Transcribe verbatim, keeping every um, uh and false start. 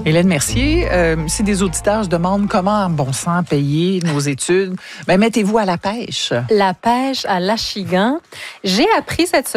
Hélène Mercier, euh, si des auditeurs se demandent comment, bon sang, payer nos études, ben mettez-vous à la pêche. La pêche à l'Achigan. J'ai appris cette